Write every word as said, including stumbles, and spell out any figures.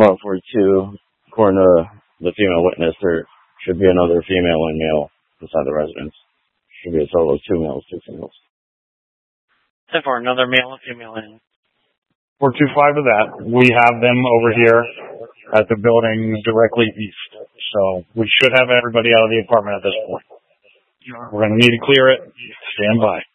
Well, for two, according to the female witness, there should be another female and male inside the residence. Should be a total of two males, two females. Except for another male and female in. four two five of that. We have them over here at the building directly east. So we should have everybody out of the apartment at this point. We're going to need to clear it. Stand by.